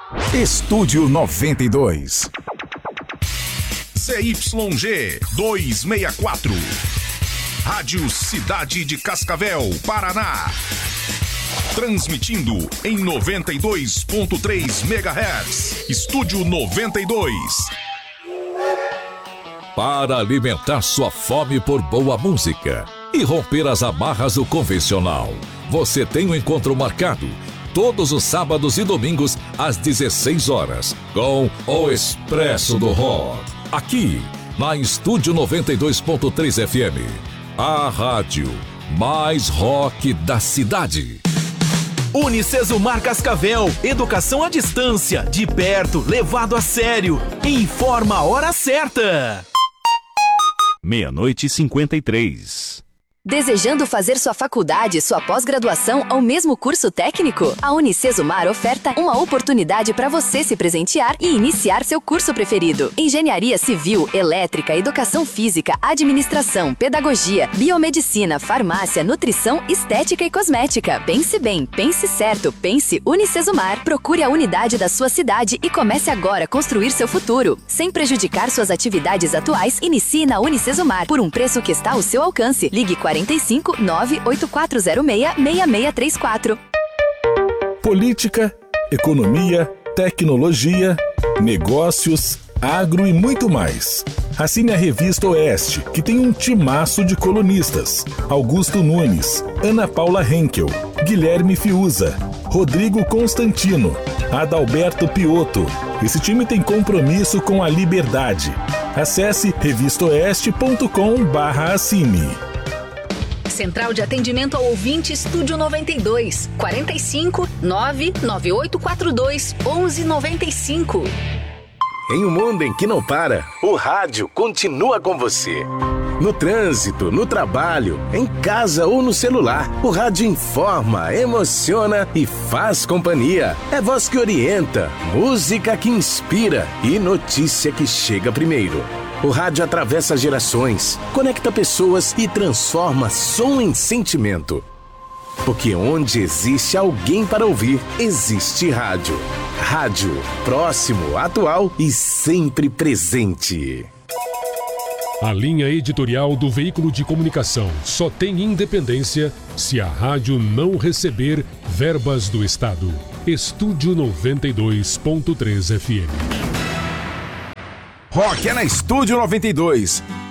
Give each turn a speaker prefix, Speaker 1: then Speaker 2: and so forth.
Speaker 1: Estúdio 92.
Speaker 2: CYG 264. Rádio Cidade de Cascavel, Paraná. Transmitindo em 92.3 MHz. Estúdio 92.
Speaker 3: Para alimentar sua fome por boa música e romper as amarras do convencional, você tem um encontro marcado todos os sábados e domingos às 16 horas com o Expresso do Rock, aqui na Estúdio 92.3 FM, a rádio mais rock da cidade.
Speaker 4: Unicesumar Cascavel, educação à distância, de perto, levado a sério. Informa a hora certa.
Speaker 5: 00:53.
Speaker 6: Desejando fazer sua faculdade, sua pós-graduação ou mesmo curso técnico? A Unicesumar oferta uma oportunidade para você se presentear e iniciar seu curso preferido. Engenharia Civil, Elétrica, Educação Física, Administração, Pedagogia, Biomedicina, Farmácia, Nutrição, Estética e Cosmética. Pense bem, pense certo, pense Unicesumar. Procure a unidade da sua cidade e comece agora a construir seu futuro. Sem prejudicar suas atividades atuais, inicie na Unicesumar por um preço que está ao seu alcance. Ligue 45 98406 6634.
Speaker 7: Política, economia, tecnologia, negócios, agro e muito mais. Assine a Revista Oeste, que tem um timaço de colunistas: Augusto Nunes, Ana Paula Henkel, Guilherme Fiuza, Rodrigo Constantino, Adalberto Piotto. Esse time tem compromisso com a liberdade. Acesse revistaoeste.com/assine.
Speaker 8: Central de Atendimento ao Ouvinte Estúdio 92, 45 99842 1195.
Speaker 9: Em um mundo em que não para, o rádio continua com você. No trânsito, no trabalho, em casa ou no celular, o rádio informa, emociona e faz companhia. É voz que orienta, música que inspira e notícia que chega primeiro. O rádio atravessa gerações, conecta pessoas e transforma som em sentimento. Porque onde existe alguém para ouvir, existe rádio. Rádio, próximo, atual e sempre presente.
Speaker 10: A linha editorial do veículo de comunicação só tem independência se a rádio não receber verbas do Estado. Estúdio 92.3 FM.
Speaker 1: Rock é na Estúdio 92.